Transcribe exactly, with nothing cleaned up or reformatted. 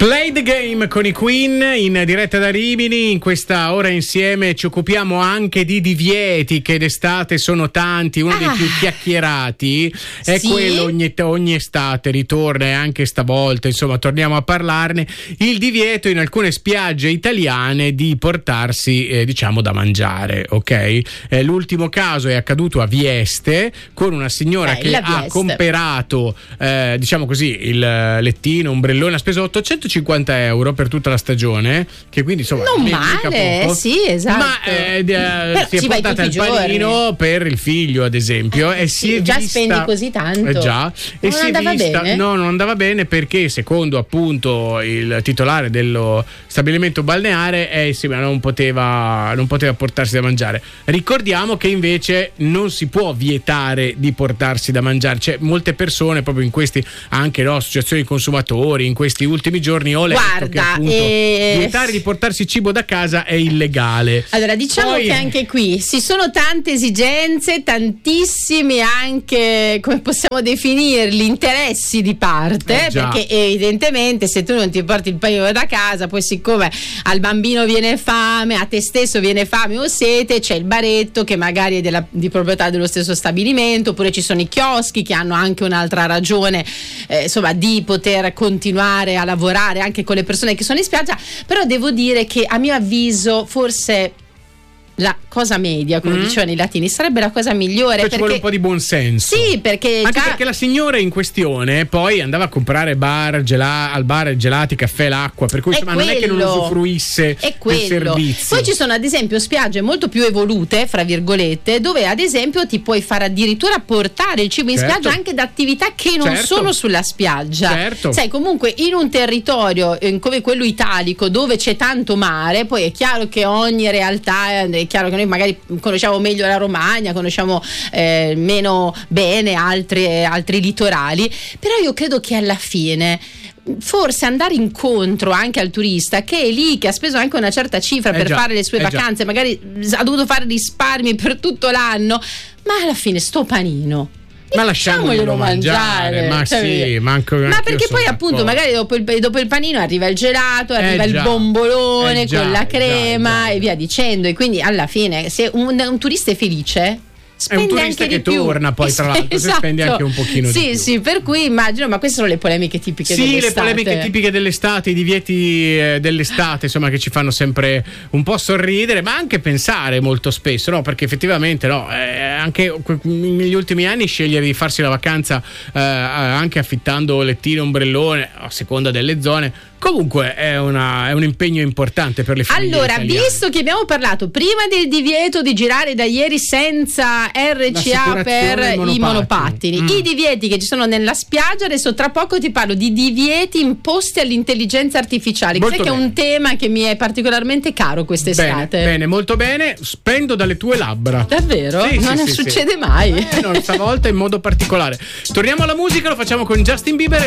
Play the Game con i Queen in diretta da Rimini. In questa ora insieme ci occupiamo anche di divieti, che d'estate sono tanti. Uno ah. dei più chiacchierati è sì? quello ogni, ogni estate ritorna, e anche stavolta insomma torniamo a parlarne, il divieto in alcune spiagge italiane di portarsi eh, diciamo da mangiare, ok? Eh, l'ultimo caso è accaduto a Vieste con una signora eh, che ha comperato eh, diciamo così il lettino, ombrellone, ha speso ottocentocinquanta euro per tutta la stagione, che quindi insomma non male, poco, sì, esatto, ma eh, eh, si è portata il panino per il figlio ad esempio eh, e sì, si è già vista, spendi così tanto eh, già, e non si andava è vista, bene? no non andava bene perché secondo appunto il titolare dello stabilimento balneare eh, sì, ma non poteva non poteva portarsi da mangiare. Ricordiamo che invece non si può vietare di portarsi da mangiare, c'è molte persone proprio in questi anche no, associazioni di consumatori in questi ultimi giorni ho letto Guarda, che appunto eh... vietare di portarsi cibo da casa è illegale. Allora diciamo Poi... che anche qui ci sono tante esigenze, tantissimi anche, come possiamo definirli, interessi di parte, eh, perché evidentemente se tu non ti porti il panino da casa, poi siccome al bambino viene fame, a te stesso viene fame o sete, c'è il baretto che magari è della, di proprietà dello stesso stabilimento, oppure ci sono i chioschi che hanno anche un'altra ragione eh, insomma di poter continuare a lavorare anche con le persone che sono in spiaggia. Però devo dire che a mio avviso forse la cosa media, come mm-hmm. dicevano i latini, sarebbe la cosa migliore, cioè, perché ci vuole un po' di buonsenso. Sì, perché anche già... perché la signora in questione poi andava a comprare bar, gela... al bar gelati, caffè, l'acqua, per cui insomma non è che non usufruisse del servizio. Poi ci sono ad esempio spiagge molto più evolute, fra virgolette, dove ad esempio ti puoi fare addirittura portare il cibo in certo. spiaggia anche da attività che non certo. sono sulla spiaggia. Certo. Sai, comunque in un territorio eh, come quello italico dove c'è tanto mare, poi è chiaro che ogni realtà è È chiaro che noi magari conosciamo meglio la Romagna, conosciamo eh, meno bene altri, altri litorali, però io credo che alla fine forse andare incontro anche al turista che è lì, che ha speso anche una certa cifra eh per già, fare le sue eh vacanze, già. magari ha dovuto fare risparmi per tutto l'anno, ma alla fine sto panino ma lasciamoglielo mangiare, mangiare. ma cioè, sì, manco ma perché poi appunto magari dopo il, dopo il panino arriva il gelato, arriva eh il bombolone eh già, con la crema già, già. e via dicendo, e quindi alla fine se un, un turista è felice è un turista che torna poi tra l'altro esatto. se spendi anche un pochino sì, di più. Sì, per cui immagino, ma queste sono le polemiche tipiche sì, dell'estate. Sì, le polemiche tipiche dell'estate, i divieti eh, dell'estate, insomma, che ci fanno sempre un po' sorridere, ma anche pensare molto spesso, no? Perché effettivamente no, eh, anche negli ultimi anni scegliere di farsi la vacanza eh, anche affittando lettino, ombrellone, a seconda delle zone, comunque è, una, è un impegno importante per le famiglie allora, italiane. Visto che abbiamo parlato prima del divieto di girare da ieri senza R C A per i monopattini, mm. i divieti che ci sono nella spiaggia, adesso tra poco ti parlo di divieti imposti all'intelligenza artificiale, che, che è un tema che mi è particolarmente caro quest'estate. Bene, bene, molto bene, spendo dalle tue labbra. Davvero? Sì, non sì, ne sì, succede sì. mai. Eh, no, stavolta in modo particolare. Torniamo alla musica, lo facciamo con Justin Bieber.